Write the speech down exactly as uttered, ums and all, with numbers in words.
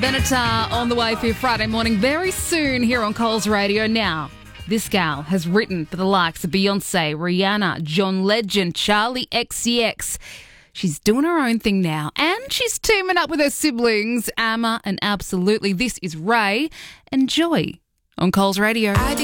Benatar on the way for your Friday morning very soon here on Coles Radio. Now, this gal has written for the likes of Beyonce, Rihanna, John Legend, Charlie X C X. She's doing her own thing now, and she's teaming up with her siblings, Amma and Absolutely. This is Ray and Joy on Coles Radio. I